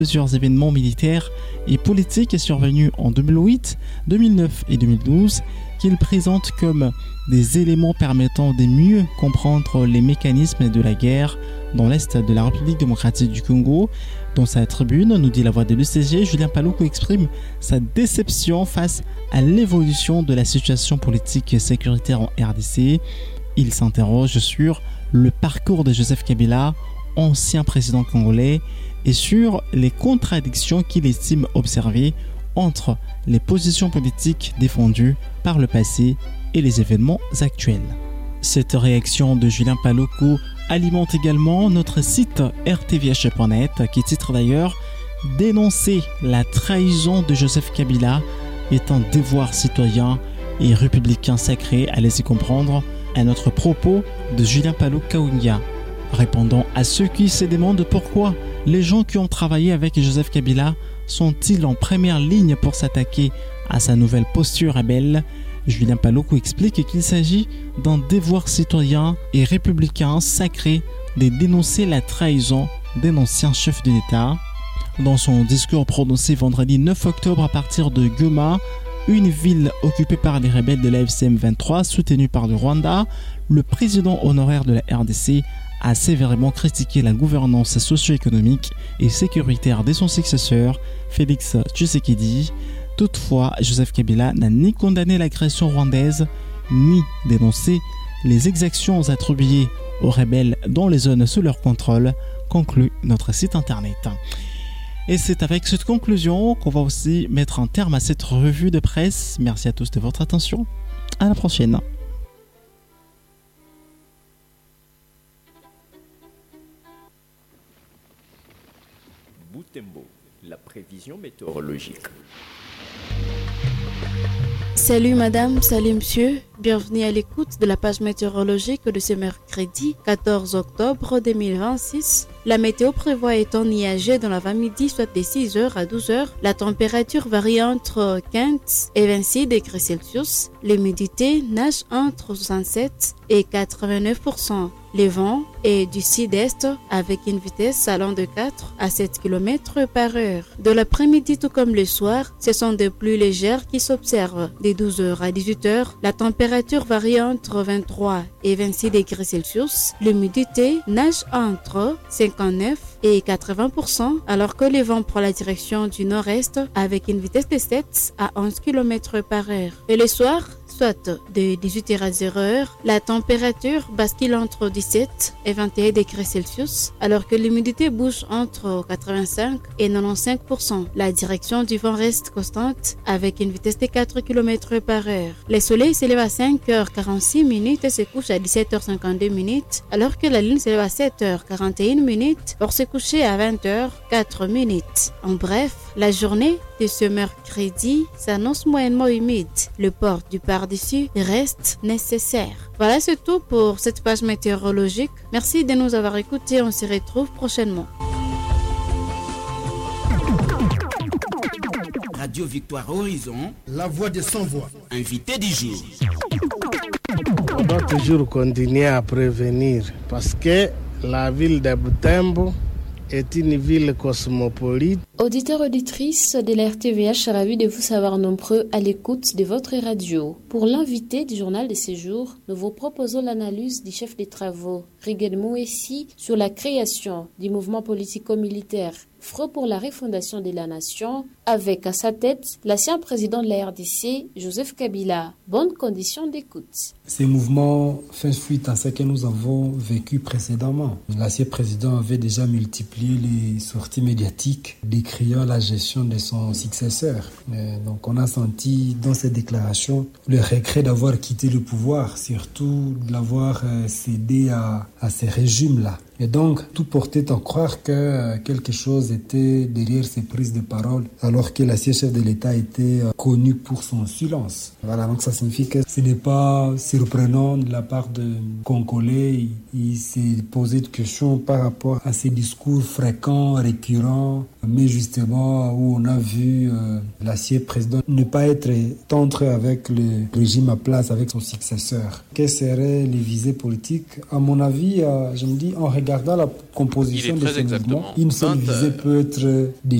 Plusieurs événements militaires et politiques survenus en 2008, 2009 et 2012 qu'il présente comme des éléments permettant de mieux comprendre les mécanismes de la guerre dans l'Est de la République démocratique du Congo. Dans sa tribune, nous dit la voix de l'UCG, Julien Paluku exprime sa déception face à l'évolution de la situation politique et sécuritaire en RDC. Il s'interroge sur le parcours de Joseph Kabila, ancien président congolais, et sur les contradictions qu'il estime observer entre les positions politiques défendues par le passé et les événements actuels. Cette réaction de Julien Paluku alimente également notre site rtvh.net qui titre d'ailleurs « Dénoncer la trahison de Joseph Kabila est un devoir citoyen et républicain sacré », allez-y comprendre, à notre propos de Julien Paluku Kaounia. Répondant à ceux qui se demandent pourquoi les gens qui ont travaillé avec Joseph Kabila sont-ils en première ligne pour s'attaquer à sa nouvelle posture rebelle, Julien Paluku explique qu'il s'agit d'un devoir citoyen et républicain sacré de dénoncer la trahison d'un ancien chef de l'État. Dans son discours prononcé vendredi 9 octobre à partir de Goma, une ville occupée par les rebelles de la FCM 23 soutenue par le Rwanda, le président honoraire de la RDC a sévèrement critiqué la gouvernance socio-économique et sécuritaire de son successeur, Félix Tshisekedi. Toutefois, Joseph Kabila n'a ni condamné l'agression rwandaise, ni dénoncé les exactions attribuées aux rebelles dans les zones sous leur contrôle, conclut notre site internet. Et c'est avec cette conclusion qu'on va aussi mettre un terme à cette revue de presse. Merci à tous de votre attention. À la prochaine. Butembo, la prévision météorologique. Salut madame, salut monsieur, bienvenue à l'écoute de la page météorologique de ce mercredi 14 octobre 2026. La météo prévoit un temps nuageux dans l'avant-midi, soit de 6h à 12h. La température varie entre 15 et 26 degrés Celsius. L'humidité nage entre 67 et 89%. Le vent est du sud-est avec une vitesse allant de 4 à 7 km par heure. De l'après-midi tout comme le soir, ce sont des pluies légères qui s'observent. De 12h à 18h, la température varie entre 23 et 26 degrés Celsius. L'humidité nage entre 59 et 80%, alors que le vent prend la direction du nord-est avec une vitesse de 7 à 11 km par heure. Et le soir, soit de 18h à 0h, la température bascule entre 17 et 21 degrés Celsius, alors que l'humidité bouge entre 85 et 95%. La direction du vent reste constante avec une vitesse de 4 km par heure. Le soleil s'élève à 5h46 et se couche à 17h52, alors que la lune s'élève à 7h41 pour se coucher à 20h04. En bref, la journée de ce mercredi s'annonce moyennement humide. Le port du par-dessus reste nécessaire. Voilà, c'est tout pour cette page météorologique. Merci de nous avoir écoutés. On se retrouve prochainement. Radio Victoire Horizon, la voix des sans-voix. Invité du jour. On doit toujours continuer à prévenir parce que la ville de Butembo est une ville cosmopolite. Auditeurs, auditrices de la RTVH, ravi de vous savoir nombreux à l'écoute de votre radio. Pour l'invité du journal de ce jour, nous vous proposons l'analyse du chef des travaux, Rigel Mouessi, sur la création du mouvement politico-militaire Front pour la refondation de la nation, avec à sa tête l'ancien président de la RDC, Joseph Kabila. Bonne condition d'écoute. Ces mouvements font suite à ce que nous avons vécu précédemment. L'ancien président avait déjà multiplié les sorties médiatiques décriant la gestion de son successeur. Donc on a senti dans ces déclarations le regret d'avoir quitté le pouvoir, surtout de l'avoir cédé à ces régimes-là. Et donc, tout portait à croire que quelque chose était derrière ces prises de parole, alors que l'ancien chef de l'État était connu pour son silence. Voilà, donc ça signifie que ce n'est pas surprenant de la part de Congolais. Il s'est posé de questions par rapport à ces discours fréquents, récurrents, mais justement où on a vu l'ancien président ne pas être tendre avec le régime à place, avec son successeur. Quelles seraient les visées politiques? À mon avis, je me dis, en regardant regardant la composition de ce mouvement, une seule visée peut être